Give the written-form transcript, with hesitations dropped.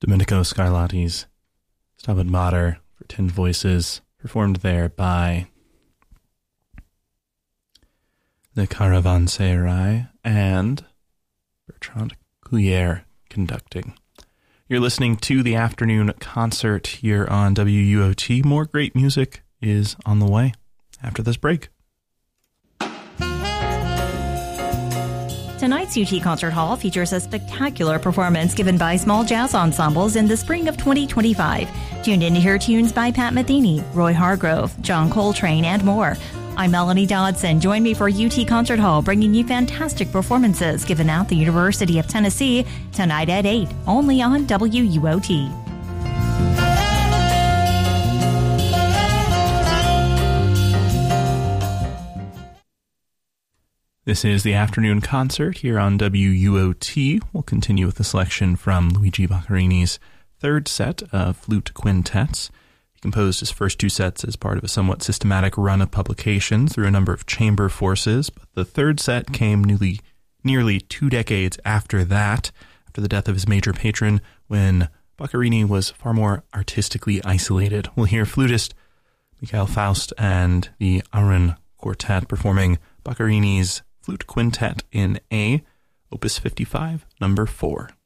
Domenico Scarlatti's Stabat Mater for 10 voices, performed there by the Caravanserai and Bertrand Couillère conducting. You're listening to the afternoon concert here on WUOT. More great music is on the way after this break. Tonight's UT Concert Hall features a spectacular performance given by small jazz ensembles in the spring of 2025. Tune in to hear tunes by Pat Metheny, Roy Hargrove, John Coltrane, and more. I'm Melanie Dodson. Join me for UT Concert Hall, bringing you fantastic performances given at the University of Tennessee tonight at 8, only on WUOT. This is the afternoon concert here on WUOT. We'll continue with a selection from Luigi Boccherini's third set of flute quintets. He composed his first two sets as part of a somewhat systematic run of publications through a number of chamber forces, but the third set came nearly 2 decades after that, after the death of his major patron, when Boccherini was far more artistically isolated. We'll hear flutist Michael Faust and the Aron Quartet performing Boccherini's Flute Quintet in A, Opus 55, number 4.